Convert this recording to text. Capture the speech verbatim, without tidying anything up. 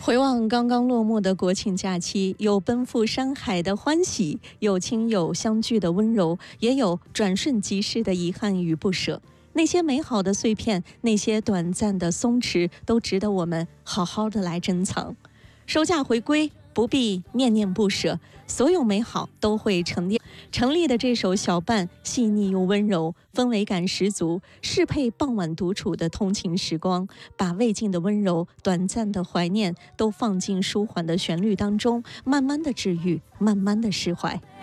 回望刚刚落幕的国庆假期，有奔赴山海的欢喜，有亲友相聚的温柔，也有转瞬即逝的遗憾与不舍。那些美好的碎片，那些短暂的松弛，都值得我们好好的来珍藏。收假回归，不必念念不舍，所有美好都会陈列。陈粒的这首小伴细腻又温柔，氛围感十足，适配傍晚独处的通勤时光，把未尽的温柔、短暂的怀念都放进舒缓的旋律当中，慢慢的治愈，慢慢的释怀。